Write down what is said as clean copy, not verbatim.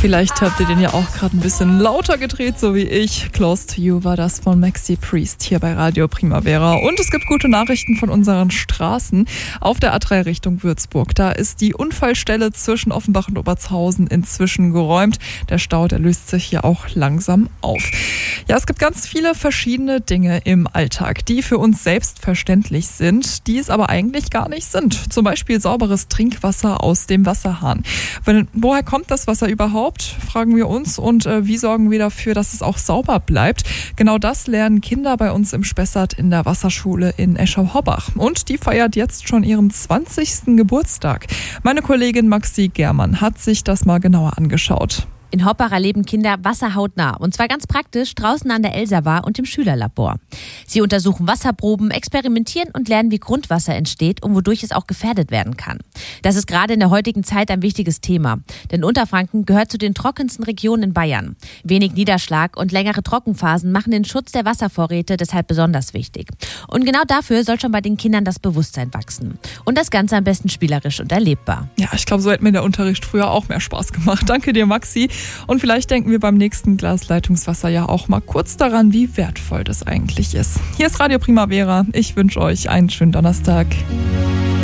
Vielleicht habt ihr den ja auch gerade ein bisschen lauter gedreht, so wie ich. Close to You war das von Maxi Priest hier bei Radio Primavera. Und es gibt gute Nachrichten von unseren Straßen. Auf der A3 Richtung Würzburg, da ist die Unfallstelle zwischen Offenbach und Obertshausen inzwischen geräumt. Der Stau, der löst sich hier auch langsam auf. Ja, es gibt ganz viele verschiedene Dinge im Alltag, die für uns selbstverständlich sind, die es aber eigentlich gar nicht sind. Zum Beispiel sauberes Trinkwasser aus dem Wasserhahn. Woher kommt das Wasser überhaupt, fragen wir uns, und wie sorgen wir dafür, dass es auch sauber bleibt? Genau das lernen Kinder bei uns im Spessart in der Wasserschule in Eschau-Horbach. Und die feiert jetzt schon ihren 20. Geburtstag. Meine Kollegin Maxi Germann hat sich das mal genauer angeschaut. In Horbach erleben Kinder Wasser hautnah, und zwar ganz praktisch draußen an der Elsawa und im Schülerlabor. Sie untersuchen Wasserproben, experimentieren und lernen, wie Grundwasser entsteht und wodurch es auch gefährdet werden kann. Das ist gerade in der heutigen Zeit ein wichtiges Thema, denn Unterfranken gehört zu den trockensten Regionen in Bayern. Wenig Niederschlag und längere Trockenphasen machen den Schutz der Wasservorräte deshalb besonders wichtig. Und genau dafür soll schon bei den Kindern das Bewusstsein wachsen. Und das Ganze am besten spielerisch und erlebbar. Ja, ich glaube, so hätte mir der Unterricht früher auch mehr Spaß gemacht. Danke dir, Maxi. Und vielleicht denken wir beim nächsten Glas Leitungswasser ja auch mal kurz daran, wie wertvoll das eigentlich ist. Hier ist Radio Primavera. Ich wünsche euch einen schönen Donnerstag.